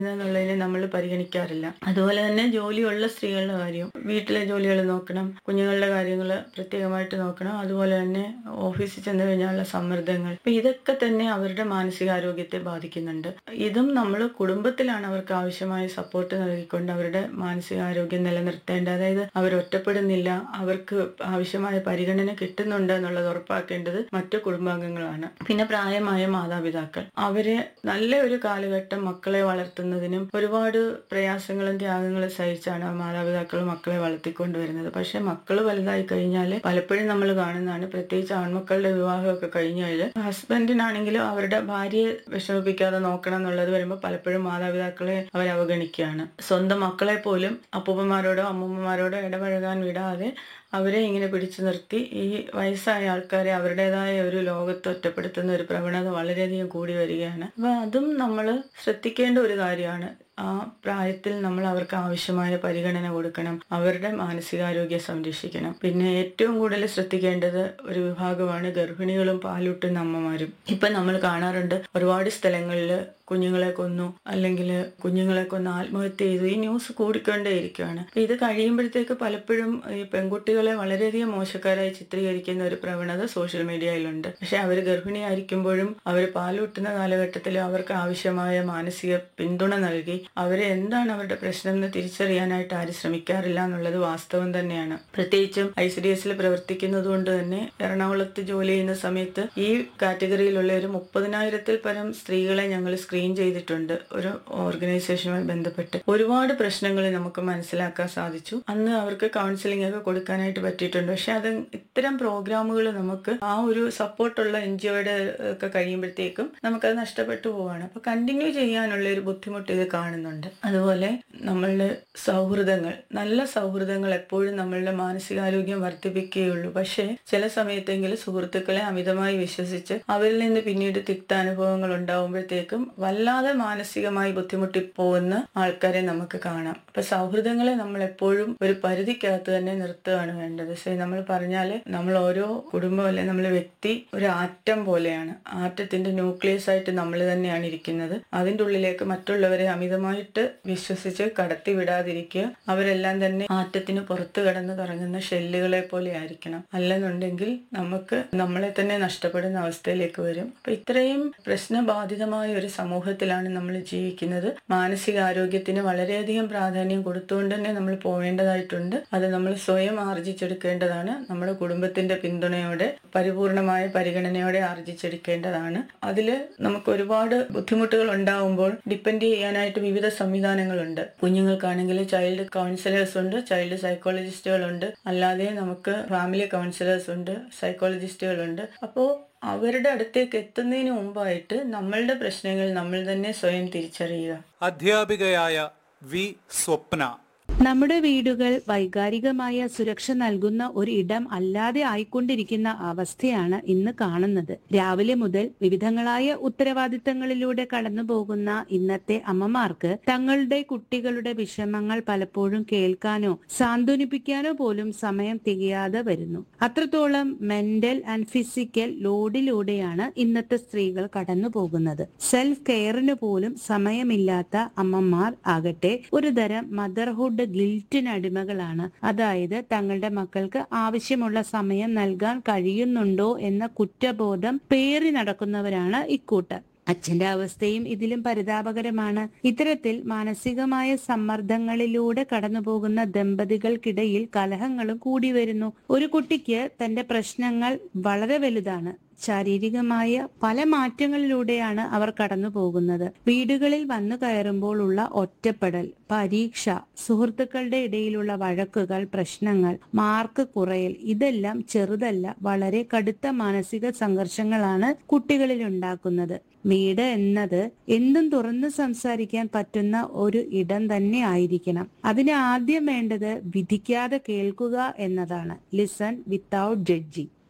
എന്നുള്ളതിനെ നമ്മൾ പരിഗണിക്കാറില്ല. അതുപോലെ തന്നെ ജോലിയുള്ള സ്ത്രീകളുടെ കാര്യം, വീട്ടിലെ ജോലികൾ നോക്കണം, കുഞ്ഞുങ്ങളുടെ കാര്യങ്ങൾ പ്രത്യേകമായിട്ട് നോക്കണം. അതുപോലെ തന്നെ ഓഫീസിൽ ചെന്ന് കഴിഞ്ഞാലുള്ള സമ്മർദ്ദങ്ങൾ, അപ്പൊ ഇതൊക്കെ തന്നെ അവരുടെ മാനസികാരോഗ്യത്തെ ബാധിക്കുന്നുണ്ട്. ഇതും നമ്മൾ കുടുംബത്തിലാണ് അവർക്ക് ആവശ്യമായ സപ്പോർട്ട് നൽകിക്കൊണ്ട് അവരുടെ മാനസികാരോഗ്യം നിലനിർത്തേണ്ടത്. അതായത് അവർ ഒറ്റപ്പെടുന്നില്ല, അവർക്ക് ആവശ്യമായ പരിഗണന കിട്ടുന്നുണ്ട് എന്നുള്ളത് ഉറപ്പാക്കേണ്ടത് മറ്റു കുടുംബാംഗങ്ങളാണ്. പിന്നെ പ്രായമായ മാതാപിതാക്കൾ, അവര് നല്ല ഒരു കാലഘട്ടം മക്കളെ വളർത്തുന്നതിനും ഒരുപാട് പ്രയാസങ്ങളും ത്യാഗങ്ങളും സഹിച്ചാണ് മാതാപിതാക്കൾ മക്കളെ വളർത്തിക്കൊണ്ടുവരുന്നത്. പക്ഷെ മക്കൾ വലുതായി കഴിഞ്ഞാൽ പലപ്പോഴും നമ്മൾ കാണുന്നതാണ്, പ്രത്യേകിച്ച് ആൺമക്കളുടെ വിവാഹമൊക്കെ കഴിഞ്ഞാൽ ഹസ്ബൻഡിനാണെങ്കിലും അവരുടെ ഭാര്യയെ വിഷമിപ്പിക്കാതെ നോക്കണം എന്നുള്ളത് വരുമ്പോൾ പലപ്പോഴും മാതാപിതാക്കളെ അവർ അവഗണിക്കുകയാണ്. സ്വന്തം മക്കളെ പോലും അപ്പൂപ്പന്മാരോടോ അമ്മൂമ്മമാരോടോ ഇടപഴകാൻ വിടാതെ അവരെ ഇങ്ങനെ പിടിച്ചു നിർത്തി ഈ വയസ്സായ ആൾക്കാരെ അവരുടേതായ ഒരു ലോകത്ത് ഒറ്റപ്പെടുത്തുന്ന ഒരു പ്രവണത വളരെയധികം കൂടി വരികയാണ്. അപ്പൊ അതും നമ്മൾ ശ്രദ്ധിക്കേണ്ട ഒരു കാര്യമാണ്. ആ പ്രായത്തിൽ നമ്മൾ അവർക്ക് ആവശ്യമായ പരിഗണന കൊടുക്കണം, അവരുടെ മാനസികാരോഗ്യം സംരക്ഷിക്കണം. പിന്നെ ഏറ്റവും കൂടുതൽ ശ്രദ്ധിക്കേണ്ടത് ഒരു വിഭാഗമാണ് ഗർഭിണികളും പാലൂട്ടുന്ന അമ്മമാരും. ഇപ്പൊ നമ്മൾ കാണാറുണ്ട്, ഒരുപാട് സ്ഥലങ്ങളിൽ കുഞ്ഞുങ്ങളെ കൊന്നു, അല്ലെങ്കിൽ കുഞ്ഞുങ്ങളെ കൊന്ന് ആത്മഹത്യ ചെയ്തു. ഈ ന്യൂസ് കൂടിക്കൊണ്ടേയിരിക്കുകയാണ്. ഇത് കഴിയുമ്പോഴത്തേക്ക് പലപ്പോഴും ഈ പെൺകുട്ടികളെ വളരെയധികം മോശക്കാരായി ചിത്രീകരിക്കുന്ന ഒരു പ്രവണത സോഷ്യൽ മീഡിയയിലുണ്ട്. പക്ഷെ അവർ ഗർഭിണിയായിരിക്കുമ്പോഴും അവർ പാലൂട്ടുന്ന കാലഘട്ടത്തിൽ അവർക്ക് ആവശ്യമായ മാനസിക പിന്തുണ നൽകി അവരെ എന്താണ് അവരുടെ പ്രശ്നം എന്ന് തിരിച്ചറിയാനായിട്ട് ആരും ശ്രമിക്കാറില്ല എന്നുള്ളത് വാസ്തവം തന്നെയാണ്. പ്രത്യേകിച്ചും ICDS പ്രവർത്തിക്കുന്നത് കൊണ്ട് തന്നെ എറണാകുളത്ത് ജോലി ചെയ്യുന്ന സമയത്ത് ഈ കാറ്റഗറിയിലുള്ള ഒരു 30,000-ൽ പരം സ്ത്രീകളെ ഞങ്ങൾ സ്ക്രീൻ ചെയ്തിട്ടുണ്ട്. ഒരു ഓർഗനൈസേഷനുമായി ബന്ധപ്പെട്ട് ഒരുപാട് പ്രശ്നങ്ങൾ നമുക്ക് മനസ്സിലാക്കാൻ സാധിച്ചു. അന്ന് അവർക്ക് കൗൺസിലിംഗ് ഒക്കെ കൊടുക്കാനായിട്ട് പറ്റിയിട്ടുണ്ട്. പക്ഷെ അത് ഇത്തരം പ്രോഗ്രാമുകൾ നമുക്ക് ആ ഒരു സപ്പോർട്ടുള്ള NGOയുടെ ഒക്കെ കഴിയുമ്പോഴത്തേക്കും നമുക്കത് നഷ്ടപ്പെട്ടു പോവാണ്. അപ്പൊ കണ്ടിന്യൂ ചെയ്യാനുള്ള ഒരു ബുദ്ധിമുട്ട് ഇത് കാണുന്നുണ്ട്. അതുപോലെ നമ്മളുടെ സൗഹൃദങ്ങൾ, നല്ല സൗഹൃദങ്ങൾ എപ്പോഴും നമ്മളുടെ മാനസികാരോഗ്യം വർദ്ധിപ്പിക്കുകയുള്ളൂ. പക്ഷെ ചില സമയത്തെങ്കിലും സുഹൃത്തുക്കളെ അമിതമായി വിശ്വസിച്ച് അവരിൽ നിന്ന് പിന്നീട് തിക്ത അനുഭവങ്ങൾ ഉണ്ടാവുമ്പോഴത്തേക്കും വല്ലാതെ മാനസികമായി ബുദ്ധിമുട്ടി പോകുന്ന ആൾക്കാരെ നമുക്ക് കാണാം. അപ്പൊ സൗഹൃദങ്ങളെ നമ്മൾ എപ്പോഴും ഒരു പരിധിക്കകത്ത് തന്നെ നിർത്തുകയാണ് വേണ്ടത്. നമ്മൾ പറഞ്ഞാല് നമ്മൾ ഓരോ കുടുംബം അല്ലെ നമ്മൾ വ്യക്തി ഒരു ആറ്റം പോലെയാണ്. ആറ്റത്തിന്റെ ന്യൂക്ലിയസ് ആയിട്ട് നമ്മൾ തന്നെയാണ് ഇരിക്കുന്നത്. അതിൻ്റെ ഉള്ളിലേക്ക് മറ്റുള്ളവരെ അമിതമായിട്ട് വിശ്വസിച്ച് കടത്തി വിടാതിരിക്കുക. അവരെല്ലാം തന്നെ ആറ്റത്തിന് പുറത്ത് കടന്ന് കറങ്ങുന്ന ഷെല്ലുകളെ പോലെ ആയിരിക്കണം. അല്ലെന്നുണ്ടെങ്കിൽ നമുക്ക് നമ്മളെ തന്നെ നഷ്ടപ്പെടുന്ന അവസ്ഥയിലേക്ക് വരും. അപ്പൊ ഇത്രയും പ്രശ്നബാധിതമായ ഒരു സമൂഹത്തിലാണ് നമ്മൾ ജീവിക്കുന്നത്. മാനസികാരോഗ്യത്തിന് വളരെയധികം പ്രാധാന്യം കൊടുത്തുകൊണ്ട് തന്നെ നമ്മൾ പോവേണ്ടതായിട്ടുണ്ട്. അത് നമ്മൾ സ്വയം ആർജിച്ചെടുക്കേണ്ടതാണ്. നമ്മുടെ കുടുംബത്തിന്റെ പിന്തുണയോടെ, പരിപൂർണമായ പരിഗണനയോടെ ആർജിച്ചെടുക്കേണ്ടതാണ്. അതില് നമുക്ക് ഒരുപാട് ബുദ്ധിമുട്ടുകൾ ഉണ്ടാവുമ്പോൾ ഡിപ്പെൻഡ് ചെയ്യാനായിട്ട് വിവിധ സംവിധാനങ്ങളുണ്ട്. കുഞ്ഞുങ്ങൾക്കാണെങ്കിൽ ചൈൽഡ് കൗൺസിലേഴ്സ് ഉണ്ട്, ചൈൽഡ് സൈക്കോളജിസ്റ്റുകളുണ്ട്, അല്ലാതെ നമുക്ക് ഫാമിലി കൗൺസിലേഴ്സ് ഉണ്ട്, സൈക്കോളജിസ്റ്റുകളുണ്ട്. അപ്പോൾ അവരുടെ അടുത്തേക്ക് എത്തുന്നതിന് മുമ്പായിട്ട് നമ്മളുടെ പ്രശ്നങ്ങൾ നമ്മൾ തന്നെ സ്വയം തിരിച്ചറിയുക. അധ്യാപികയായ വി. സ്വപ്ന, നമ്മുടെ വീടുകൾ വൈകാരികമായ സുരക്ഷ നൽകുന്ന ഒരു ഇടം അല്ലാതെ ആയിക്കൊണ്ടിരിക്കുന്ന അവസ്ഥയാണ് ഇന്ന് കാണുന്നത്. രാവിലെ മുതൽ വിവിധങ്ങളായ ഉത്തരവാദിത്തങ്ങളിലൂടെ കടന്നു പോകുന്ന ഇന്നത്തെ അമ്മമാർക്ക് തങ്ങളുടെ കുട്ടികളുടെ വിഷമങ്ങൾ പലപ്പോഴും കേൾക്കാനോ സാന്ത്വനിപ്പിക്കാനോ പോലും സമയം തികയാതെ വരുന്നു. അത്രത്തോളം മെന്റൽ ആൻഡ് ഫിസിക്കൽ ലോഡിലൂടെയാണ് ഇന്നത്തെ സ്ത്രീകൾ കടന്നു പോകുന്നത്. സെൽഫ് കെയറിന് പോലും സമയമില്ലാത്ത അമ്മമാർ ആകട്ടെ ഒരു തരം മദർഹുഡ് ഗിൽറ്റിനടിമകളാണ്. അതായത് തങ്ങളുടെ മക്കൾക്ക് ആവശ്യമുള്ള സമയം നൽകാൻ കഴിയുന്നുണ്ടോ എന്ന കുറ്റബോധം പേറി നടക്കുന്നവരാണ് ഇക്കൂട്ടർ. അച്ഛന്റെ അവസ്ഥയും ഇതിലും പരിതാപകരമാണ്. ഇത്തരത്തിൽ മാനസികമായ സമ്മർദ്ദങ്ങളിലൂടെ കടന്നുപോകുന്ന ദമ്പതികൾക്കിടയിൽ കലഹങ്ങളും കൂടി വരുന്നു. ഒരു കുട്ടിക്ക് തന്റെ പ്രശ്നങ്ങൾ വളരെ വലുതാണ്. ശാരീരികമായ പല മാറ്റങ്ങളിലൂടെയാണ് അവർ കടന്നു പോകുന്നത്. വീടുകളിൽ വന്നു കയറുമ്പോൾ ഉള്ള ഒറ്റപ്പെടൽ, പരീക്ഷ, സുഹൃത്തുക്കളുടെ ഇടയിലുള്ള വഴക്കുകൾ, പ്രശ്നങ്ങൾ, മാർക്ക് കുറയൽ, ഇതെല്ലാം ചെറുതല്ല, വളരെ കടുത്ത മാനസിക സംഘർഷങ്ങളാണ് കുട്ടികളിൽ ഉണ്ടാക്കുന്നത്. വീട് എന്നത് എന്തും തുറന്ന് സംസാരിക്കാൻ പറ്റുന്ന ഒരു ഇടം തന്നെ ആയിരിക്കണം. അതിന് ആദ്യം വേണ്ടത് വിധിക്കാതെ കേൾക്കുക എന്നതാണ്. Listen without judging.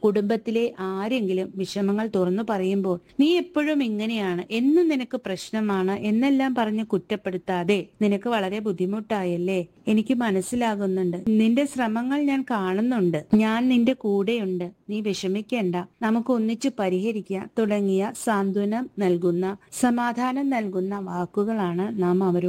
കുടുംബത്തിലെ ആരെങ്കിലും വിഷമങ്ങൾ തുറന്നു പറയുമ്പോൾ നീ എപ്പോഴും ഇങ്ങനെയാണ്, എന്നും നിനക്ക് പ്രശ്നമാണ് എന്നെല്ലാം പറഞ്ഞ് കുറ്റപ്പെടുത്താതെ നിനക്ക് വളരെ ബുദ്ധിമുട്ടായല്ലേ, എനിക്ക് മനസ്സിലാകുന്നുണ്ട്, നിന്റെ ശ്രമങ്ങൾ ഞാൻ കാണുന്നുണ്ട്, ഞാൻ നിന്റെ കൂടെയുണ്ട്, നീ വിഷമിക്കേണ്ട, നമുക്ക് ഒന്നിച്ചു പരിഹരിക്കാം തുടങ്ങിയ സാന്ത്വനം നൽകുന്ന, സമാധാനം നൽകുന്ന വാക്കുകളാണ് നാം അവരോട്